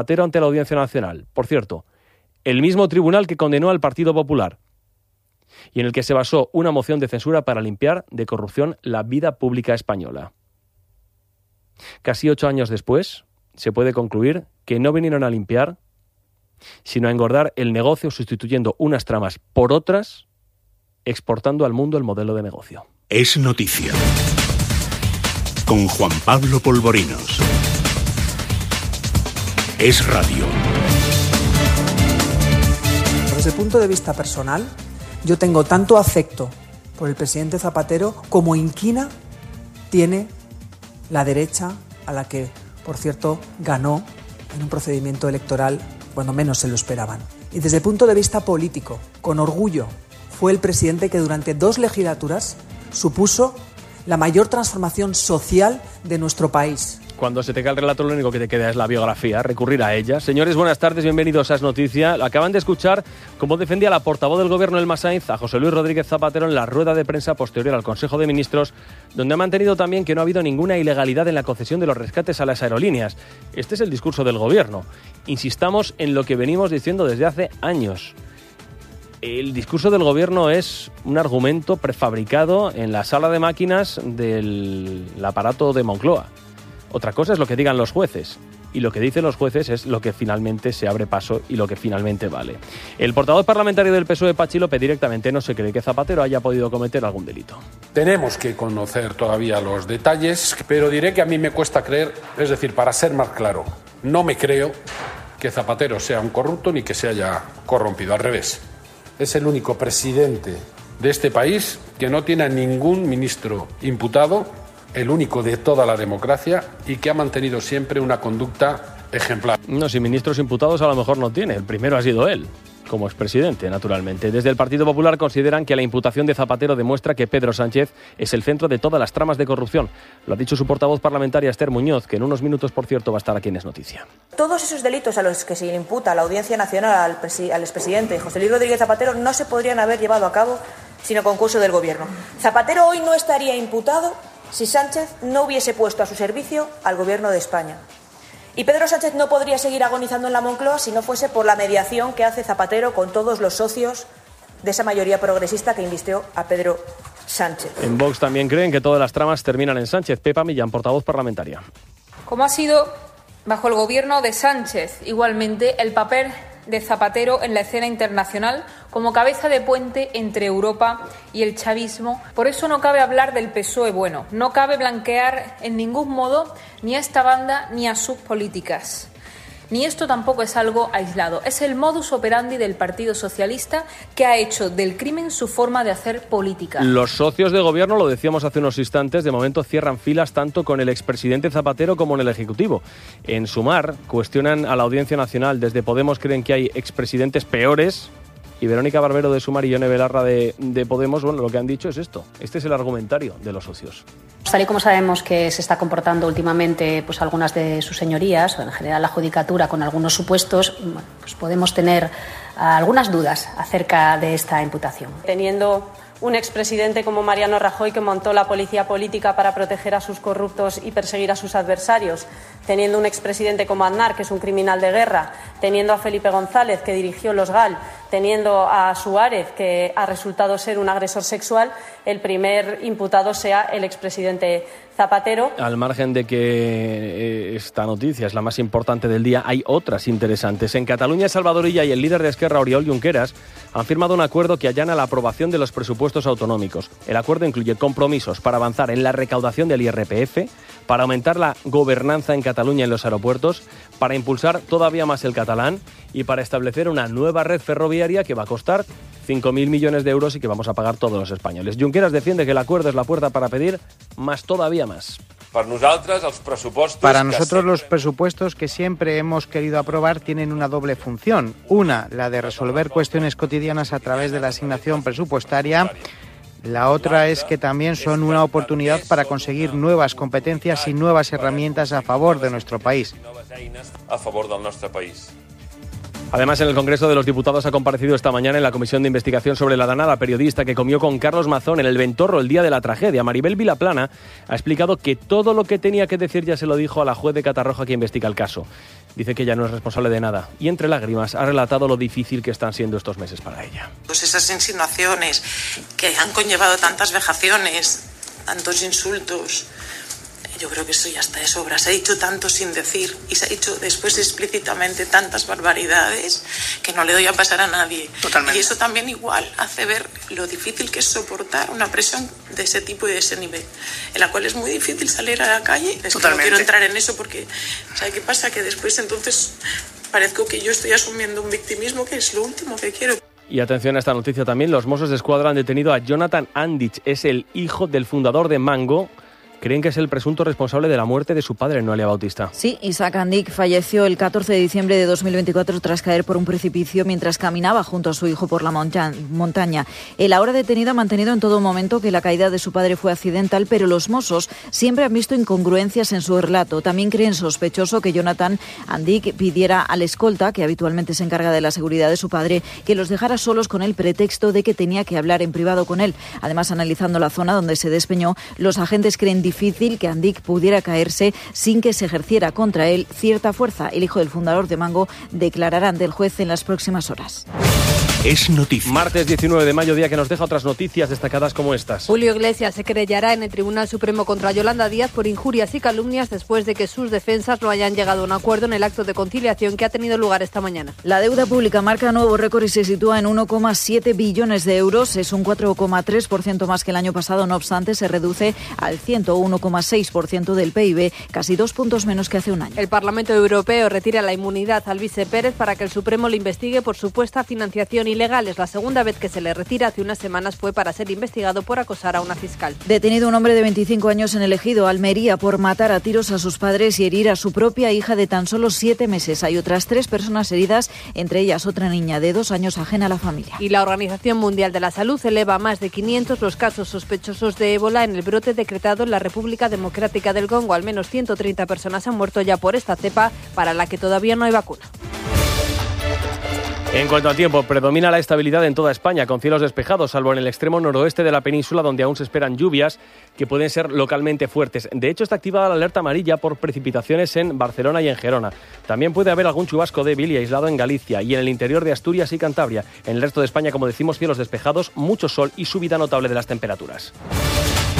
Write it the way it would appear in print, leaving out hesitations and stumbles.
Zapatero ante la Audiencia Nacional. Por cierto, el mismo tribunal que condenó al Partido Popular y en el que se basó una moción de censura para limpiar de corrupción la vida pública española. Casi 8 años después, se puede concluir que no vinieron a limpiar, sino a engordar el negocio sustituyendo unas tramas por otras, exportando al mundo el modelo de negocio. Es noticia. Con Juan Pablo Polvorinos. Es radio. Desde el punto de vista personal, yo tengo tanto afecto por el presidente Zapatero como inquina tiene la derecha, a la que, por cierto, ganó en un procedimiento electoral cuando menos se lo esperaban. Y desde el punto de vista político, con orgullo, fue el presidente que durante 2 legislaturas supuso la mayor transformación social de nuestro país. Cuando se te cae el relato, lo único que te queda es la biografía, recurrir a ella. Señores, buenas tardes, bienvenidos a Es Noticia. Acaban de escuchar cómo defendía la portavoz del Gobierno, Elma Sainz, a José Luis Rodríguez Zapatero en la rueda de prensa posterior al Consejo de Ministros, donde ha mantenido también que no ha habido ninguna ilegalidad en la concesión de los rescates a las aerolíneas. Este es el discurso del Gobierno. Insistamos en lo que venimos diciendo desde hace años. El discurso del Gobierno es un argumento prefabricado en la sala de máquinas del aparato de Moncloa. Otra cosa es lo que digan los jueces, y lo que dicen los jueces es lo que finalmente se abre paso y lo que finalmente vale. El portavoz parlamentario del PSOE, Patxi López, directamente no se cree que Zapatero haya podido cometer algún delito. Tenemos que conocer todavía los detalles, pero diré que a mí me cuesta creer, es decir, para ser más claro, no me creo que Zapatero sea un corrupto ni que se haya corrompido, al revés. Es el único presidente de este país que no tiene a ningún ministro imputado, el único de toda la democracia, y que ha mantenido siempre una conducta ejemplar. No, si ministros imputados a lo mejor no tiene. El primero ha sido él, como expresidente, naturalmente. Desde el Partido Popular consideran que la imputación de Zapatero demuestra que Pedro Sánchez es el centro de todas las tramas de corrupción. Lo ha dicho su portavoz parlamentaria, Esther Muñoz, que en unos minutos, por cierto, va a estar aquí en Es Noticia. Todos esos delitos a los que se le imputa a la Audiencia Nacional al expresidente José Luis Rodríguez Zapatero no se podrían haber llevado a cabo sin el concurso del Gobierno. Zapatero hoy no estaría imputado si Sánchez no hubiese puesto a su servicio al Gobierno de España. Y Pedro Sánchez no podría seguir agonizando en la Moncloa si no fuese por la mediación que hace Zapatero con todos los socios de esa mayoría progresista que invistió a Pedro Sánchez. En Vox también creen que todas las tramas terminan en Sánchez. Pepa Millán, portavoz parlamentaria. Como ha sido bajo el Gobierno de Sánchez, igualmente el papel de Zapatero en la escena internacional como cabeza de puente entre Europa y el chavismo. Por eso no cabe hablar del PSOE bueno, no cabe blanquear en ningún modo ni a esta banda ni a sus políticas. Ni esto tampoco es algo aislado, es el modus operandi del Partido Socialista, que ha hecho del crimen su forma de hacer política. Los socios de gobierno, lo decíamos hace unos instantes, de momento cierran filas tanto con el expresidente Zapatero como en el Ejecutivo. En Sumar cuestionan a la Audiencia Nacional. Desde Podemos creen que hay expresidentes peores. Y Verónica Barbero de Sumar y Yone Belarra de Podemos, bueno, lo que han dicho es esto. Este es el argumentario de los socios. Tal y como sabemos que se está comportando últimamente pues algunas de sus señorías, o en general la judicatura con algunos supuestos, bueno, pues podemos tener algunas dudas acerca de esta imputación. Teniendo un expresidente como Mariano Rajoy, que montó la policía política para proteger a sus corruptos y perseguir a sus adversarios, teniendo un expresidente como Aznar, que es un criminal de guerra, teniendo a Felipe González, que dirigió los GAL, teniendo a Suárez, que ha resultado ser un agresor sexual, el primer imputado sea el expresidente Zapatero. Al margen de que esta noticia es la más importante del día, hay otras interesantes. En Cataluña, Salvador Illa y el líder de Esquerra, Oriol Junqueras, han firmado un acuerdo que allana la aprobación de los presupuestos autonómicos. El acuerdo incluye compromisos para avanzar en la recaudación del IRPF, para aumentar la gobernanza en Cataluña en los aeropuertos, para impulsar todavía más el catalán y para establecer una nueva red ferroviaria que va a costar 5.000 millones de euros y que vamos a pagar todos los españoles. Junqueras defiende que el acuerdo es la puerta para pedir más, todavía más. Para nosotros los presupuestos que siempre hemos querido aprobar tienen una doble función. Una, la de resolver cuestiones cotidianas a través de la asignación presupuestaria. La otra es que también son una oportunidad para conseguir nuevas competencias y nuevas herramientas a favor de nuestro país. Además, en el Congreso de los Diputados ha comparecido esta mañana en la Comisión de Investigación sobre la danada periodista que comió con Carlos Mazón en el Ventorro el día de la tragedia. Maribel Vilaplana ha explicado que todo lo que tenía que decir ya se lo dijo a la juez de Catarroja que investiga el caso. Dice que ella no es responsable de nada y entre lágrimas ha relatado lo difícil que están siendo estos meses para ella. Pues esas insinuaciones que han conllevado tantas vejaciones, tantos insultos, yo creo que eso ya está de sobra. Se ha dicho tanto sin decir y se ha dicho después explícitamente tantas barbaridades que no le doy a pasar a nadie. Totalmente. Y eso también igual hace ver lo difícil que es soportar una presión de ese tipo y de ese nivel, en la cual es muy difícil salir a la calle. Es que no quiero entrar en eso porque, ¿sabe qué pasa? Que después entonces parezco que yo estoy asumiendo un victimismo que es lo último que quiero. Y atención a esta noticia también, los Mossos d'Esquadra han detenido a Jonathan Andich, es el hijo del fundador de Mango. Creen que es el presunto responsable de la muerte de su padre, Noelia Bautista. Sí, Isaac Andich falleció el 14 de diciembre de 2024 tras caer por un precipicio mientras caminaba junto a su hijo por la montaña. El ahora detenido ha mantenido en todo momento que la caída de su padre fue accidental, pero los Mossos siempre han visto incongruencias en su relato. También creen sospechoso que Jonathan Andich pidiera al escolta, que habitualmente se encarga de la seguridad de su padre, que los dejara solos con el pretexto de que tenía que hablar en privado con él. Además, analizando la zona donde se despeñó, los agentes creen difícil que Andich pudiera caerse sin que se ejerciera contra él cierta fuerza. El hijo del fundador de Mango declarará ante el juez en las próximas horas. Es noticia. Martes 19 de mayo, día que nos deja otras noticias destacadas como estas. Julio Iglesias se querellará en el Tribunal Supremo contra Yolanda Díaz por injurias y calumnias después de que sus defensas no hayan llegado a un acuerdo en el acto de conciliación que ha tenido lugar esta mañana. La deuda pública marca nuevo récord y se sitúa en 1,7 billones de euros. Es un 4,3% más que el año pasado. No obstante, se reduce al 101,6% del PIB, casi 2 puntos menos que hace un año. El Parlamento Europeo retira la inmunidad al vice Pérez para que el Supremo le investigue por supuesta financiación ilegal. Es la segunda vez que se le retira. Hace unas semanas fue para ser investigado por acosar a una fiscal. Detenido un hombre de 25 años en el Ejido, Almería, por matar a tiros a sus padres y herir a su propia hija de tan solo 7 meses. Hay otras 3 personas heridas, entre ellas otra niña de 2 años ajena a la familia. Y la Organización Mundial de la Salud eleva a más de 500 los casos sospechosos de ébola en el brote decretado en la República Democrática del Congo. Al menos 130 personas han muerto ya por esta cepa, para la que todavía no hay vacuna. En cuanto al tiempo, predomina la estabilidad en toda España, con cielos despejados, salvo en el extremo noroeste de la península, donde aún se esperan lluvias que pueden ser localmente fuertes. De hecho, está activada la alerta amarilla por precipitaciones en Barcelona y en Gerona. También puede haber algún chubasco débil y aislado en Galicia y en el interior de Asturias y Cantabria. En el resto de España, como decimos, cielos despejados, mucho sol y subida notable de las temperaturas.